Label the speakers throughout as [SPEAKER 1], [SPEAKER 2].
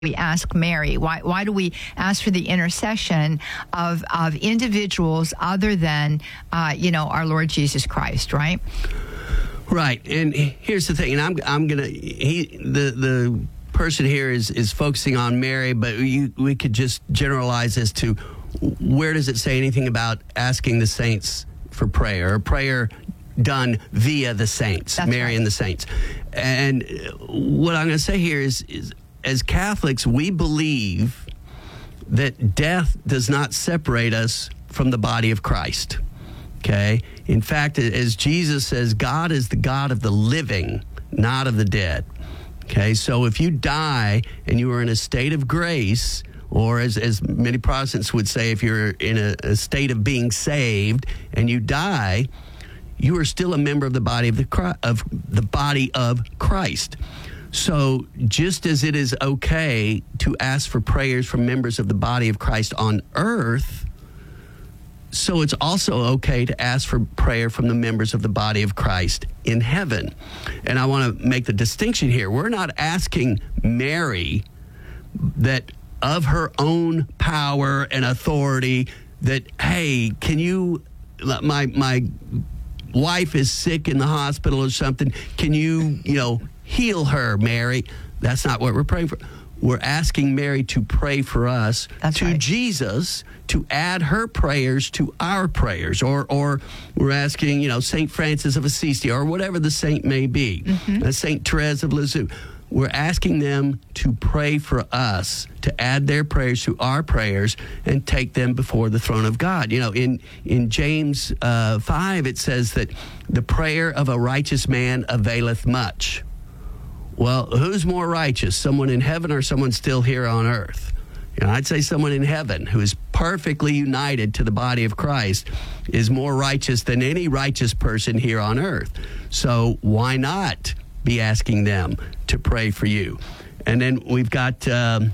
[SPEAKER 1] we ask Mary? Why do we ask for the intercession of individuals other than, our Lord Jesus Christ, right?
[SPEAKER 2] Right. And here's the thing, and I'm going to, the person here is focusing on Mary, but we could just generalize as to where does it say anything about asking the saints for prayer, or prayer done via the saints,
[SPEAKER 1] That's
[SPEAKER 2] Mary
[SPEAKER 1] right.
[SPEAKER 2] and the saints. And what I'm going to say here is as Catholics, we believe that death does not separate us from the body of Christ. Okay? In fact, as Jesus says, God is the God of the living, not of the dead. Okay? So if you die and you are in a state of grace, or as many Protestants would say, if you're in a state of being saved and you die, you are still a member of the body of Christ. So just as it is okay to ask for prayers from members of the body of Christ on earth, so it's also okay to ask for prayer from the members of the body of Christ in heaven. And I want to make the distinction here. We're not asking Mary that of her own power and authority that, hey, can you, my wife is sick in the hospital or something, can you, heal her, Mary? That's not what we're praying for. We're asking Mary to pray for us.
[SPEAKER 1] That's
[SPEAKER 2] to
[SPEAKER 1] right.
[SPEAKER 2] Jesus, to add her prayers to our prayers. Or we're asking, St. Francis of Assisi, or whatever the saint may be, St. Therese of Lisieux. We're asking them to pray for us, to add their prayers to our prayers and take them before the throne of God. In James 5, it says that the prayer of a righteous man availeth much. Well, who's more righteous, someone in heaven or someone still here on earth? I'd say someone in heaven who is perfectly united to the body of Christ is more righteous than any righteous person here on earth. So why not be asking them to pray for you? And then we've got,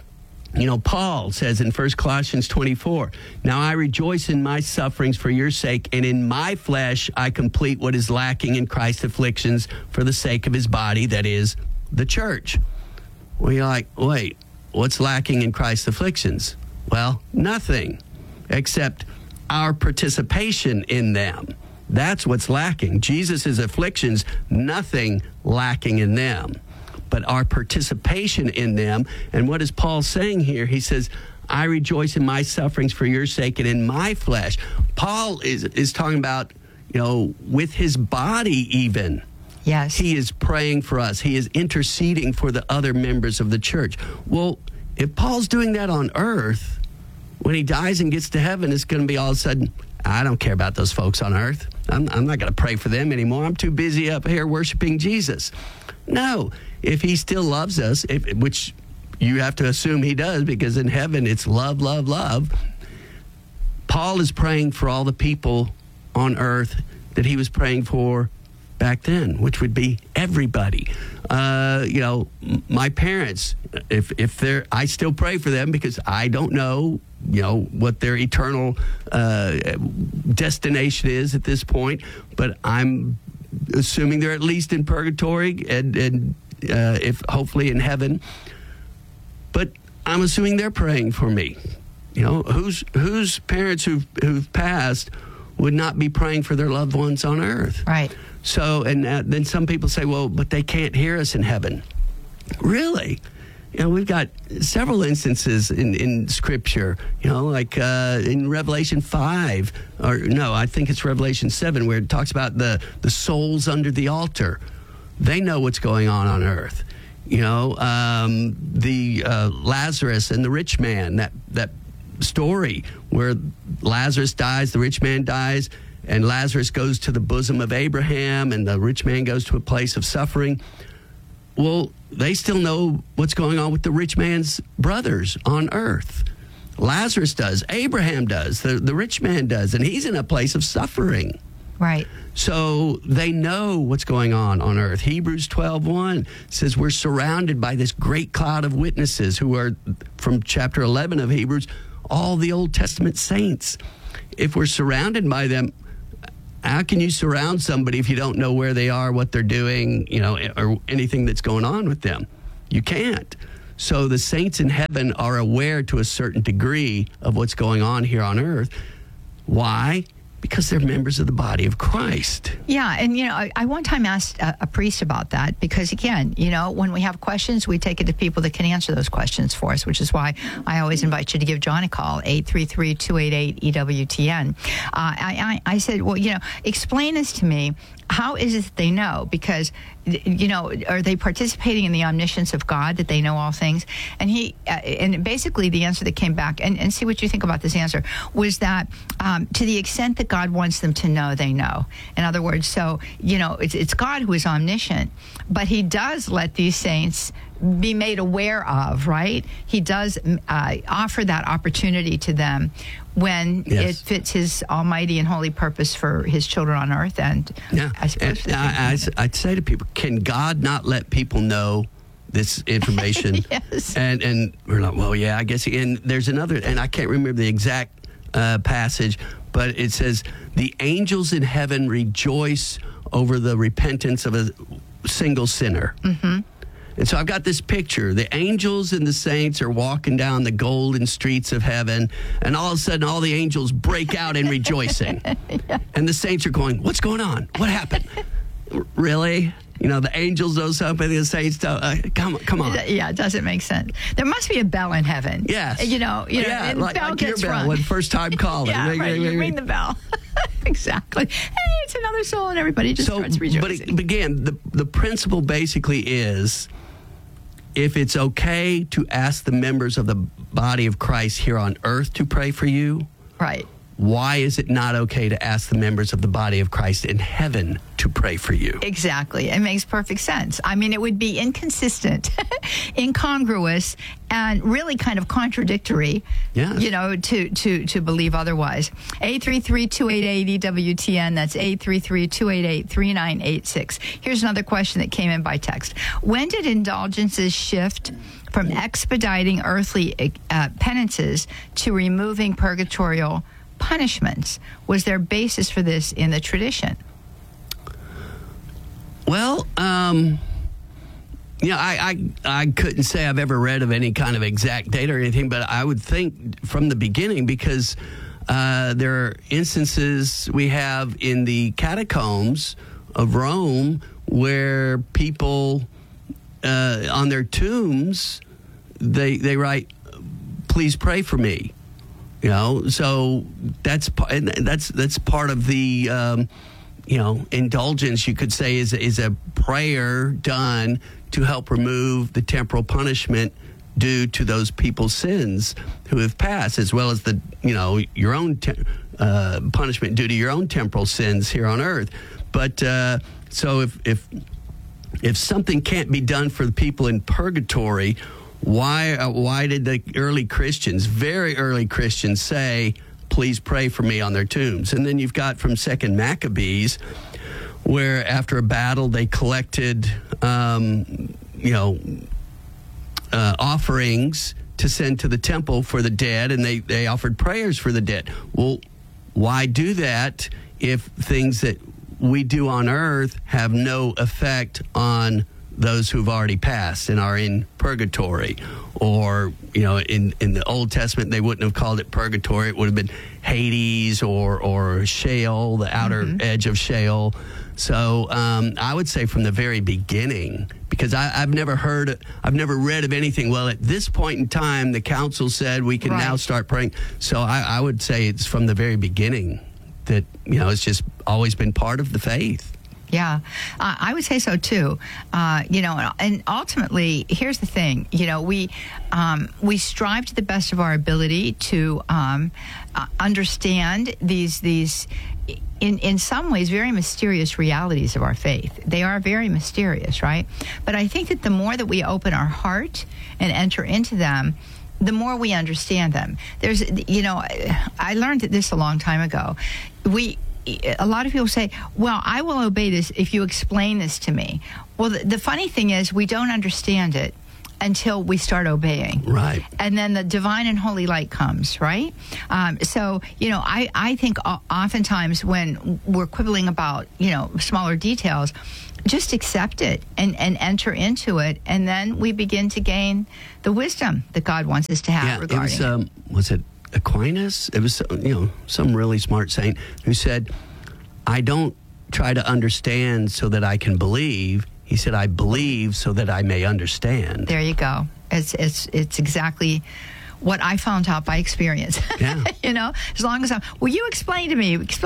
[SPEAKER 2] Paul says in 1 Colossians 24, now I rejoice in my sufferings for your sake, and in my flesh I complete what is lacking in Christ's afflictions for the sake of his body, that is, the church. Well, you're like, wait, what's lacking in Christ's afflictions? Well, nothing except our participation in them. That's what's lacking. Jesus' afflictions, nothing lacking in them, but our participation in them. And what is Paul saying here? He says, I rejoice in my sufferings for your sake and in my flesh. Paul is talking about, with his body even.
[SPEAKER 1] Yes.
[SPEAKER 2] He is praying for us. He is interceding for the other members of the church. Well, if Paul's doing that on earth, when he dies and gets to heaven, it's going to be all of a sudden, I don't care about those folks on earth. I'm not going to pray for them anymore. I'm too busy up here worshiping Jesus. No, if he still loves us, which you have to assume he does, because in heaven it's love, love, love. Paul is praying for all the people on earth that he was praying for back then, which would be everybody. My parents, if they're, I still pray for them because I don't know, what their eternal destination is at this point, but I'm assuming they're at least in purgatory and if hopefully in heaven. But I'm assuming they're praying for me. Whose parents who've passed would not be praying for their loved ones on earth?
[SPEAKER 1] Right.
[SPEAKER 2] So, and then some people say, well, but they can't hear us in heaven. Really? We've got several instances in Scripture, like in Revelation 5, or no, I think it's Revelation 7, where it talks about the souls under the altar. They know what's going on earth. The Lazarus and the rich man, that story where Lazarus dies, the rich man dies, and Lazarus goes to the bosom of Abraham, and the rich man goes to a place of suffering. Well, they still know what's going on with the rich man's brothers on earth. Lazarus does. Abraham does. The rich man does. And he's in a place of suffering.
[SPEAKER 1] Right.
[SPEAKER 2] So they know what's going on earth. Hebrews 12:1 says we're surrounded by this great cloud of witnesses who are, from chapter 11 of Hebrews, all the Old Testament saints. If we're surrounded by them, how can you surround somebody if you don't know where they are, what they're doing, or anything that's going on with them? You can't. So the saints in heaven are aware to a certain degree of what's going on here on earth. Why? Because they're members of the body of Christ.
[SPEAKER 1] Yeah, and I one time asked a priest about that because, again, when we have questions, we take it to people that can answer those questions for us, which is why I always invite you to give John a call, 833-288-EWTN. I said, well, explain this to me. How is it that they know? Because, are they participating in the omniscience of God, that they know all things? And and basically the answer that came back, and see what you think about this answer, was that to the extent that God wants them to know, they know. In other words, so, it's God who is omniscient, but he does let these saints be made aware of, right? He does offer that opportunity to them when it fits his almighty and holy purpose for his children on earth. And I suppose
[SPEAKER 2] I'd say to people, can God not let people know this information?
[SPEAKER 1] Yes.
[SPEAKER 2] And we're like, well, yeah, I guess. And there's another, and I can't remember the exact passage, but it says, the angels in heaven rejoice over the repentance of a single sinner. Mm-hmm. And so I've got this picture. The angels and the saints are walking down the golden streets of heaven, and all of a sudden, all the angels break out in rejoicing. Yeah. And the saints are going, what's going on? What happened? Really? The angels know something, the saints don't. Come on.
[SPEAKER 1] Yeah, it doesn't make sense. There must be a bell in heaven.
[SPEAKER 2] Yes.
[SPEAKER 1] Yeah, and
[SPEAKER 2] like
[SPEAKER 1] bell gets
[SPEAKER 2] your bell
[SPEAKER 1] rung.
[SPEAKER 2] when first time calling.
[SPEAKER 1] Yeah, right. You ring the bell. Exactly. Hey, it's another soul, and everybody just starts rejoicing.
[SPEAKER 2] But again, the principle basically is, if it's okay to ask the members of the body of Christ here on earth to pray for you,
[SPEAKER 1] right?
[SPEAKER 2] Why is it not okay to ask the members of the body of Christ in heaven to pray for you?
[SPEAKER 1] Exactly. It makes perfect sense. I mean, it would be inconsistent, incongruous, and really kind of contradictory, to believe otherwise. 833-288-EWTN. That's 833-288-3986. Here's another question that came in by text. When did indulgences shift from expediting earthly penances to removing purgatorial punishments? Was there basis for this in the tradition?
[SPEAKER 2] Well, I couldn't say I've ever read of any kind of exact date or anything, but I would think from the beginning, because there are instances we have in the catacombs of Rome where people on their tombs, they write, "Please pray for me." So that's part of the indulgence, you could say, is a prayer done to help remove the temporal punishment due to those people's sins who have passed, as well as the your own punishment due to your own temporal sins here on earth. But so if something can't be done for the people in purgatory, why did the very early Christians say, "Please pray for me" on their tombs? And then you've got from 2nd Maccabees, where after a battle they collected offerings to send to the temple for the dead, and they offered prayers for the dead. Well, why do that if things that we do on earth have no effect on those who've already passed and are in purgatory? Or, in the Old Testament, they wouldn't have called it purgatory. It would have been Hades or Sheol, the outer edge of Sheol. So I would say from the very beginning, because I've never read of anything. Well, at this point in time, the council said we can now start praying. So I would say it's from the very beginning that, it's just always been part of the faith.
[SPEAKER 1] Yeah, I would say so too. And ultimately, here's the thing. We strive to the best of our ability to understand these in some ways very mysterious realities of our faith. They are very mysterious, right? But I think that the more that we open our heart and enter into them, the more we understand them. There's, I learned this a long time ago. A lot of people say, well, I will obey this if you explain this to me. Well, the funny thing is we don't understand it until we start obeying.
[SPEAKER 2] Right.
[SPEAKER 1] And then the divine and holy light comes, right? So, I think oftentimes when we're quibbling about, smaller details, just accept it and enter into it. And then we begin to gain the wisdom that God wants us to have regarding it.
[SPEAKER 2] Was it Aquinas? It was, some really smart saint who said, I don't try to understand so that I can believe. He said, I believe so that I may understand.
[SPEAKER 1] There you go. It's exactly what I found out by experience.
[SPEAKER 2] Yeah.
[SPEAKER 1] As long as will you explain to me, that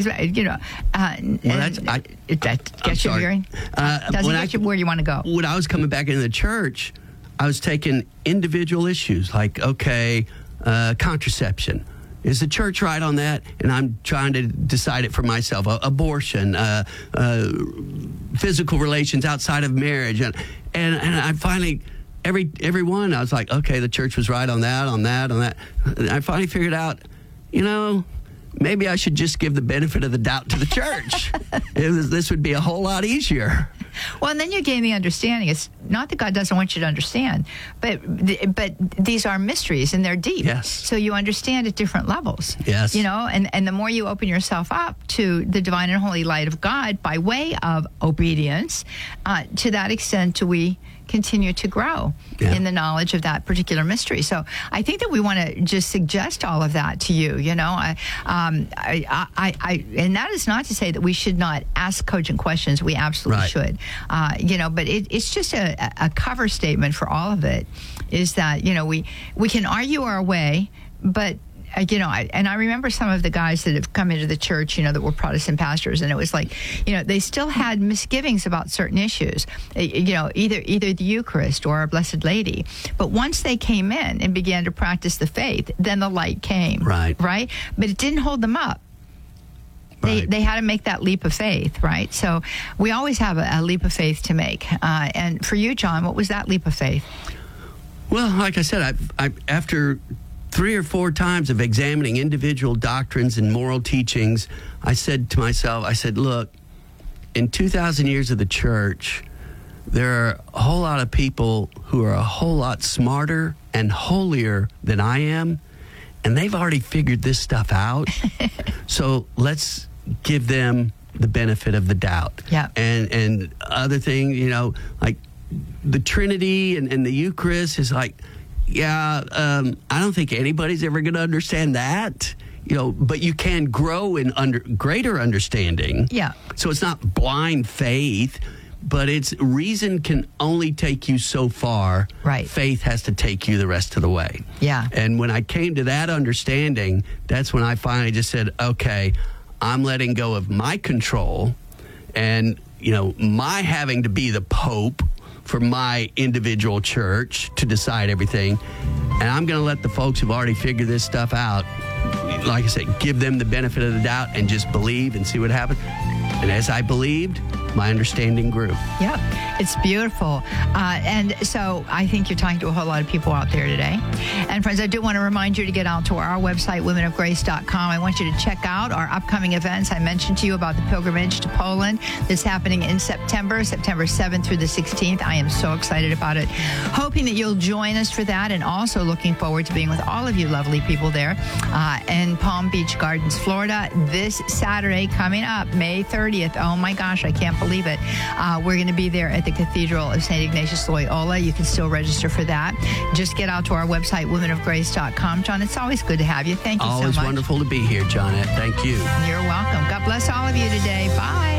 [SPEAKER 1] gets you hearing? Doesn't get you where you want to go.
[SPEAKER 2] When I was coming back into the church, I was taking individual issues like, contraception. Is the church right on that? And I'm trying to decide it for myself. Abortion, physical relations outside of marriage. And I finally, every one, I was like, okay, the church was right on that. And I finally figured out, maybe I should just give the benefit of the doubt to the church. This would be a whole lot easier.
[SPEAKER 1] Well, and then you gain the understanding. It's not that God doesn't want you to understand, but these are mysteries and they're deep.
[SPEAKER 2] Yes.
[SPEAKER 1] So you understand at different levels.
[SPEAKER 2] Yes.
[SPEAKER 1] And the more you open yourself up to the divine and holy light of God by way of obedience, to that extent do we continue to grow in the knowledge of that particular mystery. So I think that we want to just suggest all of that to you. And that is not to say that we should not ask cogent questions. We absolutely should. But it's just a cover statement for all of it. Is that we can argue our way, but. I remember some of the guys that have come into the church, that were Protestant pastors, and it was like, they still had misgivings about certain issues, either the Eucharist or Our Blessed Lady. But once they came in and began to practice the faith, then the light came.
[SPEAKER 2] Right.
[SPEAKER 1] Right? But it didn't hold them up. They had to make that leap of faith, right? So we always have a leap of faith to make. And for you, John, what was that leap of faith?
[SPEAKER 2] Well, like I said, I after 3 or 4 times of examining individual doctrines and moral teachings, I said to myself, look, in 2,000 years of the church, there are a whole lot of people who are a whole lot smarter and holier than I am, and they've already figured this stuff out. So let's give them the benefit of the doubt.
[SPEAKER 1] Yeah.
[SPEAKER 2] And other thing, like the Trinity and the Eucharist is like, I don't think anybody's ever going to understand that, but you can grow in greater understanding.
[SPEAKER 1] Yeah.
[SPEAKER 2] So it's not blind faith, but reason can only take you so far.
[SPEAKER 1] Right.
[SPEAKER 2] Faith has to take you the rest of the way.
[SPEAKER 1] Yeah.
[SPEAKER 2] And when I came to that understanding, that's when I finally just said, okay, I'm letting go of my control and, my having to be the Pope for my individual church to decide everything. And I'm going to let the folks who've already figured this stuff out, like I said, give them the benefit of the doubt and just believe and see what happens. And as I believed, my understanding grew.
[SPEAKER 1] Yeah, it's beautiful. And so I think you're talking to a whole lot of people out there today. And friends, I do want to remind you to get out to our website, womenofgrace.com. I want you to check out our upcoming events. I mentioned to you about the pilgrimage to Poland that's happening in September 7th through the 16th. I am so excited about it. Hoping that you'll join us for that, and also looking forward to being with all of you lovely people there in Palm Beach Gardens, Florida, this Saturday coming up, May 30th. Oh my gosh, I can't believe it. We're going to be there at the Cathedral of St. Ignatius Loyola. You can still register for that. Just get out to our website, womenofgrace.com. John, it's always good to have you. Thank you so much.
[SPEAKER 2] Always wonderful to be here, Johnette. Thank you.
[SPEAKER 1] You're welcome. God bless all of you today. Bye.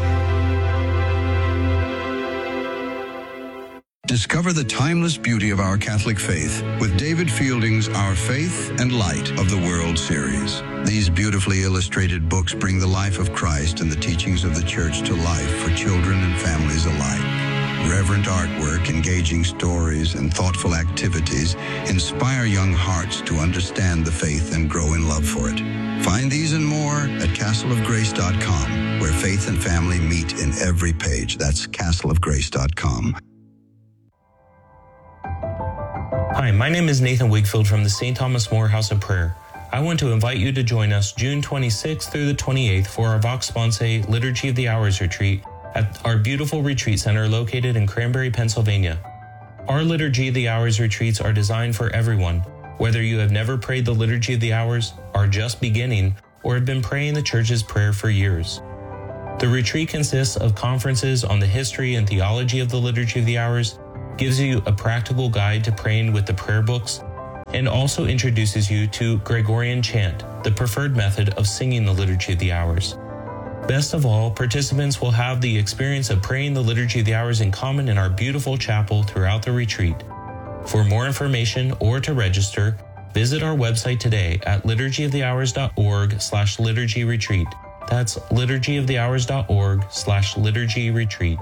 [SPEAKER 3] Discover the timeless beauty of our Catholic faith with David Fielding's Our Faith and Light of the World series. These beautifully illustrated books bring the life of Christ and the teachings of the Church to life for children and families alike. Reverent artwork, engaging stories, and thoughtful activities inspire young hearts to understand the faith and grow in love for it. Find these and more at castleofgrace.com, where faith and family meet in every page. That's castleofgrace.com.
[SPEAKER 4] Hi, my name is Nathan Wigfield from the St. Thomas More House of Prayer. I want to invite you to join us June 26th through the 28th for our Vox Sponsae Liturgy of the Hours retreat at our beautiful retreat center located in Cranberry, Pennsylvania. Our Liturgy of the Hours retreats are designed for everyone, whether you have never prayed the Liturgy of the Hours, are just beginning, or have been praying the Church's prayer for years. The retreat consists of conferences on the history and theology of the Liturgy of the Hours, gives you a practical guide to praying with the prayer books, and also introduces you to Gregorian chant, the preferred method of singing the Liturgy of the Hours. Best of all, participants will have the experience of praying the Liturgy of the Hours in common in our beautiful chapel throughout the retreat. For more information or to register, visit our website today at liturgyofthehours.org/liturgyretreat. That's liturgyofthehours.org/liturgyretreat.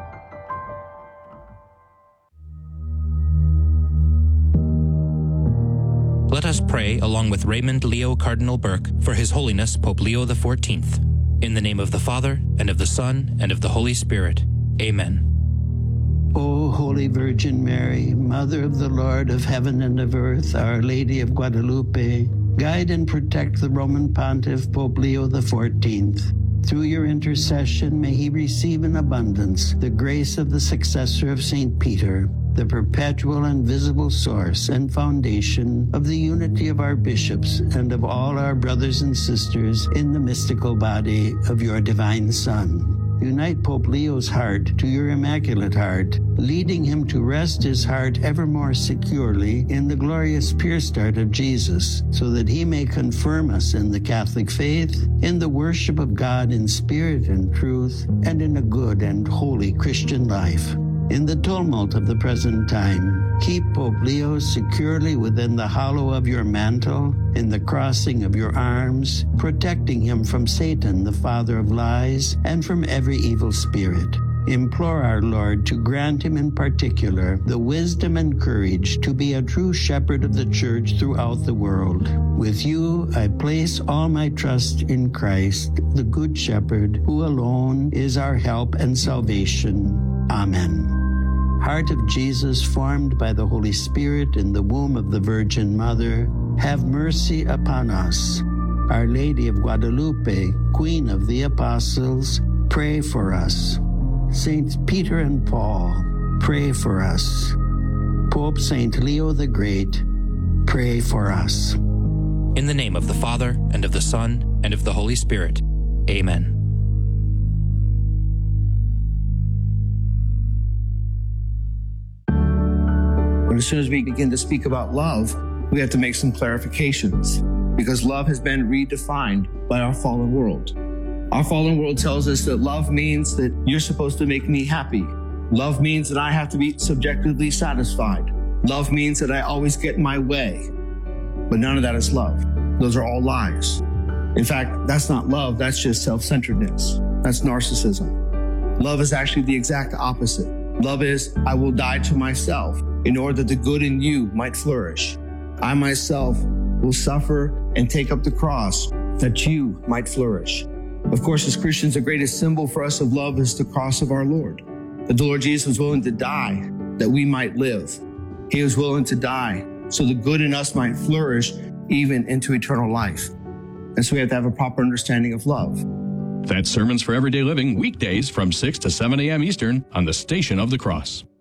[SPEAKER 5] Let us pray along with Raymond Leo Cardinal Burke for His Holiness Pope Leo XIV. In the name of the Father, and of the Son, and of the Holy Spirit. Amen.
[SPEAKER 6] O Holy Virgin Mary, Mother of the Lord of heaven and of earth, Our Lady of Guadalupe, guide and protect the Roman Pontiff Pope Leo XIV. Through your intercession, may he receive in abundance the grace of the successor of St. Peter, the perpetual and visible source and foundation of the unity of our bishops and of all our brothers and sisters in the mystical body of your divine Son. Unite Pope Leo's heart to your Immaculate Heart, leading him to rest his heart ever more securely in the glorious pierced heart of Jesus, so that he may confirm us in the Catholic faith, in the worship of God in spirit and truth, and in a good and holy Christian life. In the tumult of the present time, keep Pope Leo securely within the hollow of your mantle, in the crossing of your arms, protecting him from Satan, the father of lies, and from every evil spirit. Implore our Lord to grant him in particular the wisdom and courage to be a true shepherd of the Church throughout the world. With you, I place all my trust in Christ, the Good Shepherd, who alone is our help and salvation. Amen. Heart of Jesus, formed by the Holy Spirit in the womb of the Virgin Mother, have mercy upon us. Our Lady of Guadalupe, Queen of the Apostles, pray for us. Saints Peter and Paul, pray for us. Pope Saint Leo the Great, pray for us.
[SPEAKER 5] In the name of the Father, and of the Son, and of the Holy Spirit. Amen.
[SPEAKER 7] But as soon as we begin to speak about love, we have to make some clarifications, because love has been redefined by our fallen world. Our fallen world tells us that love means that you're supposed to make me happy. Love means that I have to be subjectively satisfied. Love means that I always get my way. But none of that is love. Those are all lies. In fact, that's not love, that's just self-centeredness. That's narcissism. Love is actually the exact opposite. Love is, I will die to myself in order that the good in you might flourish. I myself will suffer and take up the cross that you might flourish. Of course, as Christians, the greatest symbol for us of love is the cross of our Lord. That the Lord Jesus was willing to die that we might live. He was willing to die so the good in us might flourish even into eternal life. And so we have to have a proper understanding of love.
[SPEAKER 8] That's Sermons for Everyday Living, weekdays from 6 to 7 a.m. Eastern on the Station of the Cross.